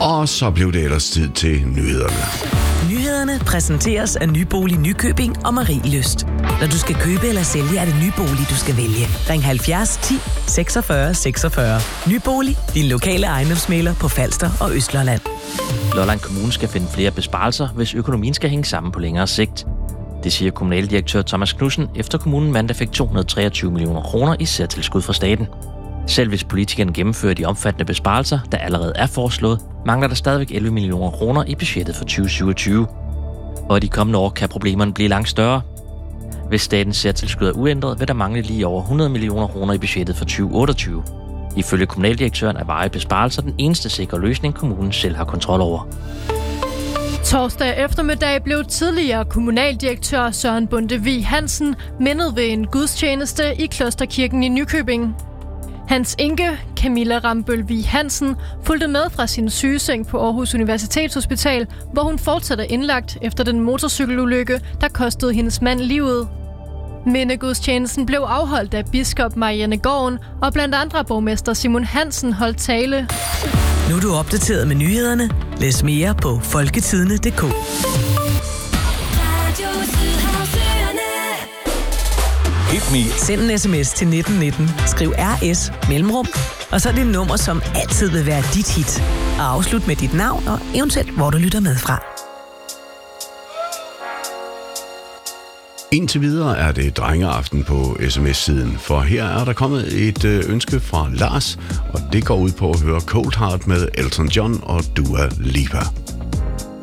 Og så blev det ellers tid til nyhederne. Nyhederne præsenteres af Nybolig Nykøbing og Marie Lyst. Når du skal købe eller sælge, er det Nybolig, du skal vælge. Ring 70 10 46 46. Nybolig, din lokale ejendomsmægler på Falster og Østlandet. Lolland Kommune skal finde flere besparelser, hvis økonomien skal hænge sammen på længere sigt. Det siger kommunaldirektør Thomas Knudsen, efter kommunen mandag fik 223 millioner kroner i særtilskud fra staten. Selv hvis politikerne gennemfører de omfattende besparelser, der allerede er foreslået, mangler der stadigvæk 11 millioner kroner i budgettet for 2027. Og i de kommende år kan problemerne blive langt større. Hvis statens særtilskud er uændret, vil der mangle lige over 100 millioner kroner i budgettet for 2028. Ifølge kommunaldirektøren er varige besparelser den eneste sikre løsning, kommunen selv har kontrol over. Torsdag eftermiddag blev tidligere kommunaldirektør Søren Bonde-Vig Hansen mindet ved en gudstjeneste i Klosterkirken i Nykøbing. Hans enke, Camilla Rambøl-Vig Hansen, fulgte med fra sin sygeseng på Aarhus Universitetshospital, hvor hun fortsat er indlagt efter den motorcykelulykke, der kostede hendes mand livet. Mindegudstjenesten blev afholdt af biskop Marianne Gården, og blandt andre borgmester Simon Hansen holdt tale. Nu er du opdateret med nyhederne. Læs mere på folketidene.dk. Send en sms til 1919. Skriv RS mellemrum, og så er det nummer, som altid vil være dit hit. Og afslut med dit navn og eventuelt, hvor du lytter med fra. Indtil videre er det drengeaften på sms-siden, for her er der kommet et ønske fra Lars, og det går ud på at høre Cold Heart med Elton John og Dua Lipa.